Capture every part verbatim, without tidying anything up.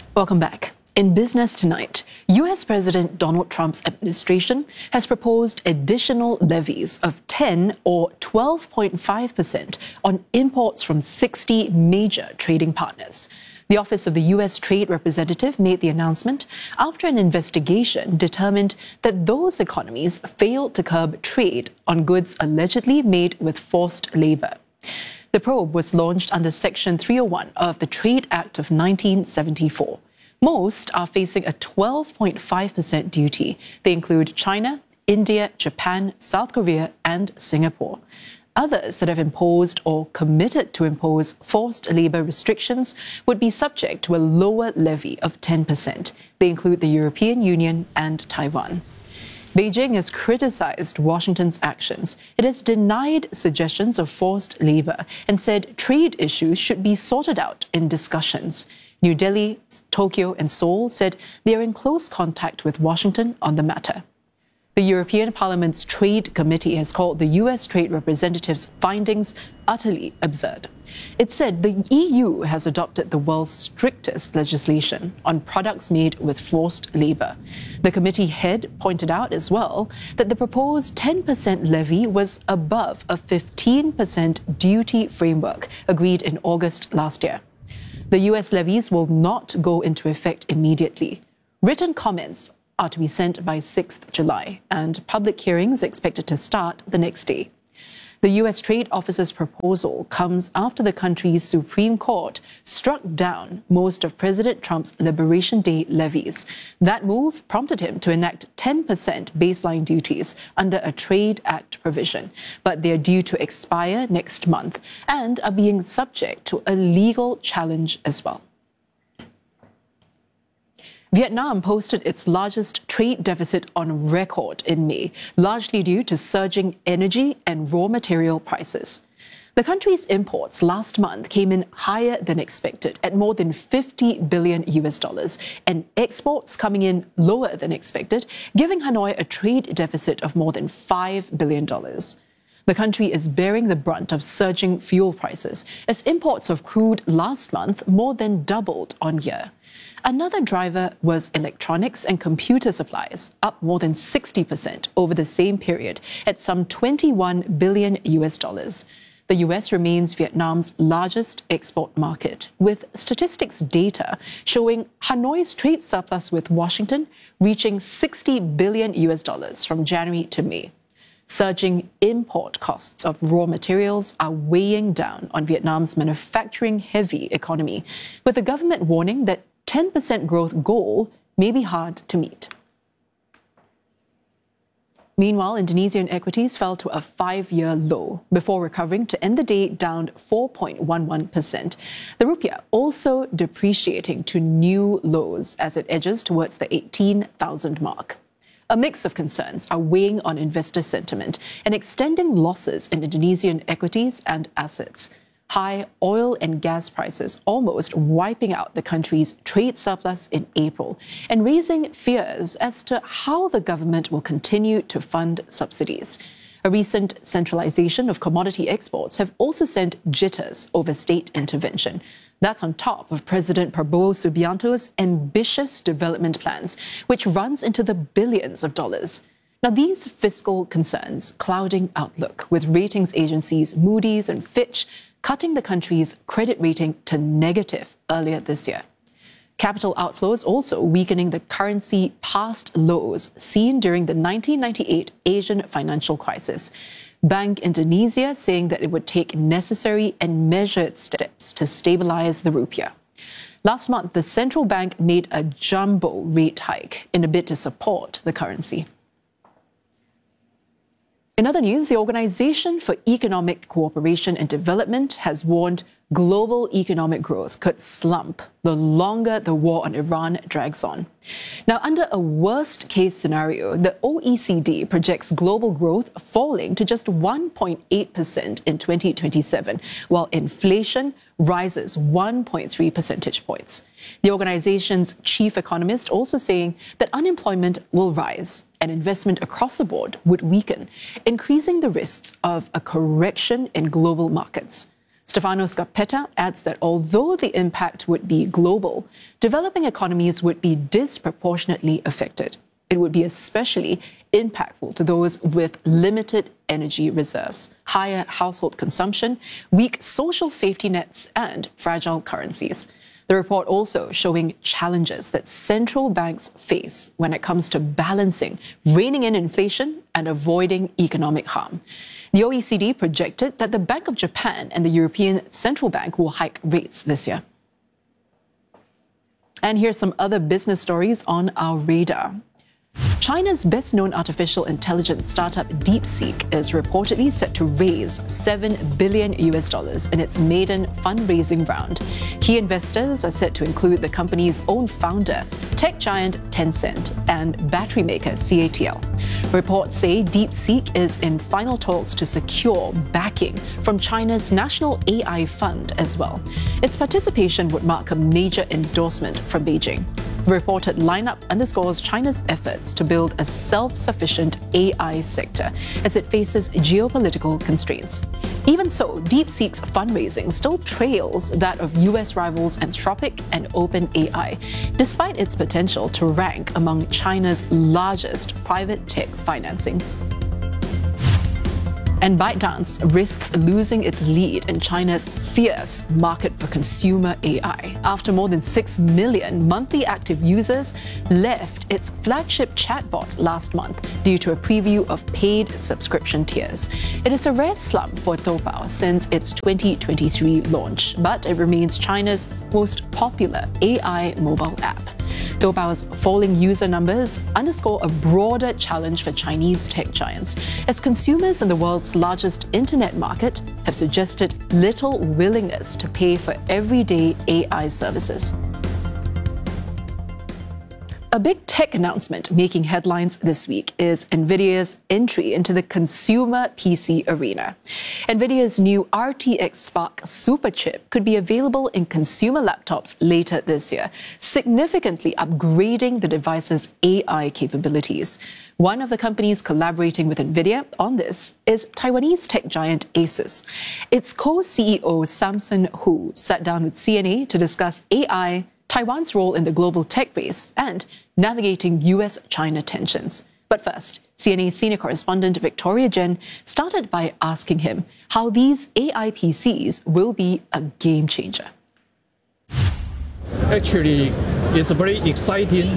Welcome back. In Business Tonight, U S President Donald Trump's administration has proposed additional levies of ten or twelve point five percent on imports from sixty major trading partners. The Office of the U S Trade Representative made the announcement after an investigation determined that those economies failed to curb trade on goods allegedly made with forced labor. The probe was launched under Section three oh one of the Trade Act of nineteen seventy-four. Most are facing a twelve point five percent duty. They include China, India, Japan, South Korea, and Singapore. Others that have imposed or committed to impose forced labor restrictions would be subject to a lower levy of ten percent. They include the European Union and Taiwan. Beijing has criticized Washington's actions. It has denied suggestions of forced labor and said trade issues should be sorted out in discussions. New Delhi, Tokyo, and Seoul said they are in close contact with Washington on the matter. The European Parliament's Trade Committee has called the U S Trade Representative's findings utterly absurd. It said the E U has adopted the world's strictest legislation on products made with forced labor. The committee head pointed out as well that the proposed ten percent levy was above a fifteen percent duty framework agreed in August last year. The U S levies will not go into effect immediately. Written comments are to be sent by sixth of July, and public hearings expected to start the next day. The U S Trade Office's proposal comes after the country's Supreme Court struck down most of President Trump's Liberation Day levies. That move prompted him to enact ten percent baseline duties under a Trade Act provision, but they're due to expire next month and are being subject to a legal challenge as well. Vietnam posted its largest trade deficit on record in May, largely due to surging energy and raw material prices. The country's imports last month came in higher than expected at more than fifty billion U S dollars, and exports coming in lower than expected, giving Hanoi a trade deficit of more than five billion dollars. The country is bearing the brunt of surging fuel prices, as imports of crude last month more than doubled on year. Another driver was electronics and computer supplies, up more than sixty percent over the same period at some twenty-one billion U S dollars. The U S remains Vietnam's largest export market, with statistics data showing Hanoi's trade surplus with Washington reaching sixty billion U S dollars from January to May. Surging import costs of raw materials are weighing down on Vietnam's manufacturing-heavy economy, with the government warning that ten percent growth goal may be hard to meet. Meanwhile, Indonesian equities fell to a five-year low before recovering to end the day down four point one one percent. The rupiah also depreciating to new lows as it edges towards the eighteen thousand mark. A mix of concerns are weighing on investor sentiment and extending losses in Indonesian equities and assets. High oil and gas prices almost wiping out the country's trade surplus in April and raising fears as to how the government will continue to fund subsidies. A recent centralization of commodity exports have also sent jitters over state intervention. That's on top of President Prabowo Subianto's ambitious development plans, which runs into the billions of dollars. Now, these fiscal concerns clouding outlook, with ratings agencies Moody's and Fitch cutting the country's credit rating to negative earlier this year. Capital outflows also weakening the currency past lows seen during the nineteen ninety-eight Asian financial crisis. Bank Indonesia saying that it would take necessary and measured steps to stabilize the rupiah. Last month, the central bank made a jumbo rate hike in a bid to support the currency. In other news, the Organization for Economic Cooperation and Development has warned global economic growth could slump the longer the war on Iran drags on. Now, under a worst-case scenario, the O E C D projects global growth falling to just one point eight percent in twenty twenty-seven, while inflation rises one point three percentage points. The organization's chief economist also saying that unemployment will rise and investment across the board would weaken, increasing the risks of a correction in global markets. Stefano Scarpetta adds that although the impact would be global, developing economies would be disproportionately affected. It would be especially impactful to those with limited energy reserves, higher household consumption, weak social safety nets, and fragile currencies. The report also showing challenges that central banks face when it comes to balancing, reining in inflation and avoiding economic harm. The O E C D projected that the Bank of Japan and the European Central Bank will hike rates this year. And here's some other business stories on our radar. China's best-known artificial intelligence startup DeepSeek is reportedly set to raise seven billion U S dollars in its maiden fundraising round. Key investors are set to include the company's own founder, tech giant Tencent, and battery maker C A T L. Reports say DeepSeek is in final talks to secure backing from China's National A I Fund as well. Its participation would mark a major endorsement from Beijing. The reported lineup underscores China's efforts to build a self-sufficient A I sector as it faces geopolitical constraints. Even so, DeepSeek's fundraising still trails that of U S rivals Anthropic and OpenAI, despite its potential to rank among China's largest private tech financings. And ByteDance risks losing its lead in China's fierce market for consumer A I after more than six million monthly active users left its flagship chatbot last month due to a preview of paid subscription tiers. It is a rare slump for Doubao since its twenty twenty-three launch, but it remains China's most popular A I mobile app. Doubao's falling user numbers underscore a broader challenge for Chinese tech giants, as consumers in the world's largest internet market have suggested little willingness to pay for everyday A I services. A big tech announcement making headlines this week is NVIDIA's entry into the consumer P C arena. NVIDIA's new R T X Spark Superchip could be available in consumer laptops later this year, significantly upgrading the device's A I capabilities. One of the companies collaborating with NVIDIA on this is Taiwanese tech giant ASUS. Its co-C E O Samson Hu sat down with C N A to discuss A I, Taiwan's role in the global tech race, and navigating U S China tensions. But first, C N A senior correspondent Victoria Jen started by asking him how these A I P Cs will be a game changer. Actually, it's a very exciting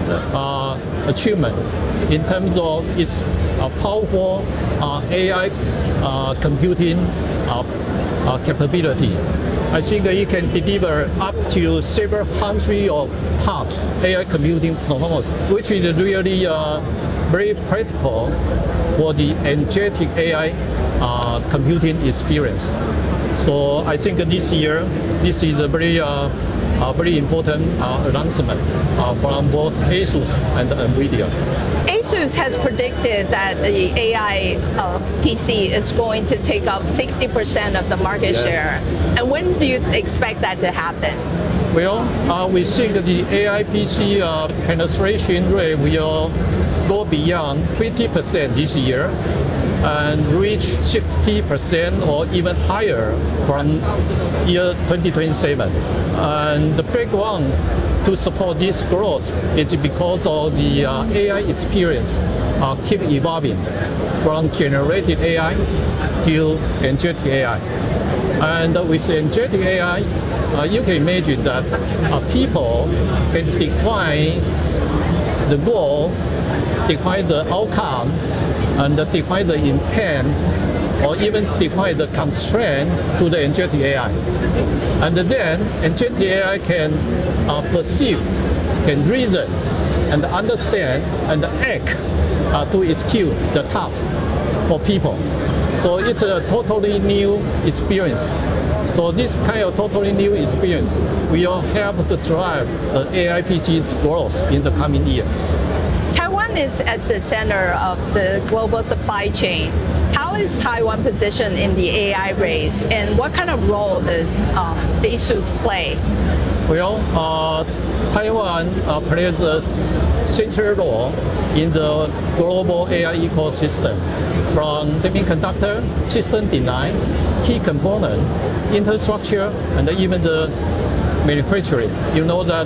uh, achievement in terms of its uh, powerful uh, A I uh, computing uh, uh, capability. I think that it can deliver up to several hundred of TOPS A I computing performance, which is really uh, very practical for the agentic A I uh, computing experience. So I think this year, this is a very, uh, uh, very important uh, announcement uh, from both ASUS and NVIDIA. ASUS has predicted that the A I uh, P C is going to take up sixty percent of the market yeah. share. And when do you expect that to happen? Well, uh, we think that the A I P C uh, penetration rate will go beyond fifty percent this year and reach sixty percent or even higher from year twenty twenty-seven. And the background to support this growth is because of the uh, A I experience uh, keep evolving from generative A I to agentic A I. And with agentic A I, uh, you can imagine that uh, people can define the goal, define the outcome, and define the intent, or even define the constraint to the agentic A I. And then agentic A I can uh, perceive, can reason, and understand, and act uh, to execute the task for people. So it's a totally new experience. So this kind of totally new experience will help to drive the A I P C's growth in the coming years. Taiwan is at the center of the global supply chain. How is Taiwan positioned in the A I race, and what kind of role does um, ASUS play? Well, uh, Taiwan uh, plays a central role in the global A I ecosystem, from semiconductor, system design, key component, infrastructure, and even the manufacturing. You know that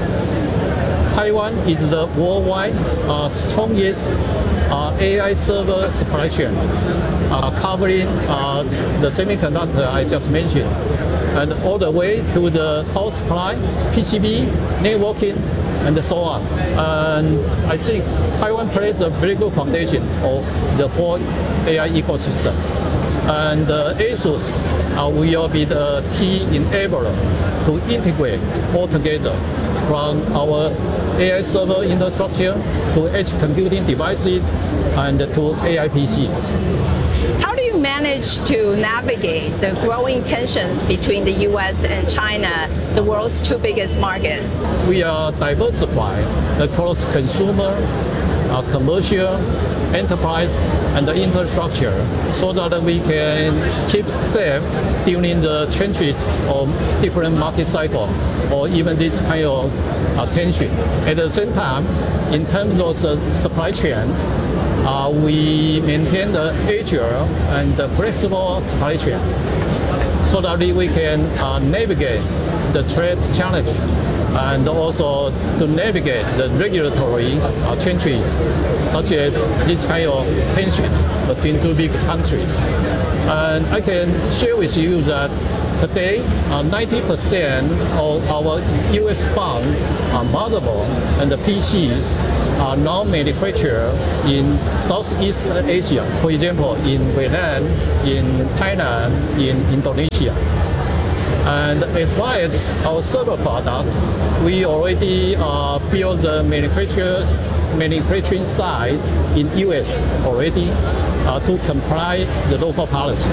Taiwan is the worldwide uh, strongest uh, A I server supply chain, uh, covering uh, the semiconductor I just mentioned, and all the way to the power supply, P C B, networking, and so on. And I think Taiwan plays a very good foundation of the whole A I ecosystem. And uh, ASUS uh, will be the key enabler to integrate all together, from our A I server infrastructure to edge computing devices and to A I P Cs. How do you manage to navigate the growing tensions between the U S and China, the world's two biggest markets? We are diversified across consumer, uh, commercial, enterprise, and the infrastructure, so that we can keep safe during the changes of different market cycles or even this kind of uh, tension. At the same time, in terms of the supply chain, uh, we maintain the agile and the flexible supply chain, so that we can uh, navigate the trade challenge and also to navigate the regulatory uh, changes, such as this kind of tension between two big countries. And I can share with you that today, uh, ninety percent of our U S-bound uh, motherboard and the P Cs are now manufactured in Southeast Asia, for example, in Vietnam, in Thailand, in Indonesia. And as far as our server products, we already uh, built the manufacturers manufacturing site in U S already uh, to comply the local policy.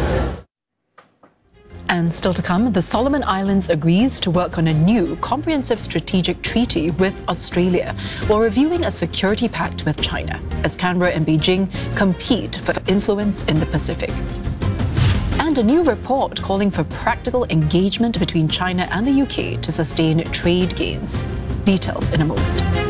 And still to come, the Solomon Islands agrees to work on a new comprehensive strategic treaty with Australia while reviewing a security pact with China, as Canberra and Beijing compete for influence in the Pacific. And a new report calling for practical engagement between China and the U K to sustain trade gains. Details in a moment.